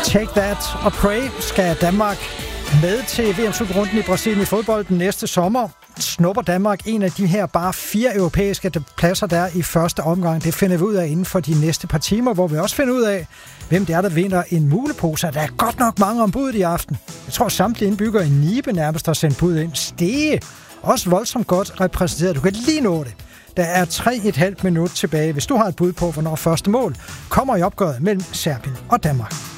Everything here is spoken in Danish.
Take That og Pray skal Danmark med til VM-slutrunden i Brasilien i fodbold den næste sommer. Snupper Danmark en af de her bare 4 europæiske pladser, der er i første omgang. Det finder vi ud af inden for de næste par timer, hvor vi også finder ud af, hvem det er, der vinder en mulepose. Der er godt nok mange om budet i aften. Jeg tror, samtlige indbyggere i Nibe nærmest har sendt bud ind. Stege, også voldsomt godt repræsenteret. Du kan lige nå det. Der er 3,5 minut tilbage. Hvis du har et bud på, hvornår første mål kommer i opgøret mellem Serbien og Danmark.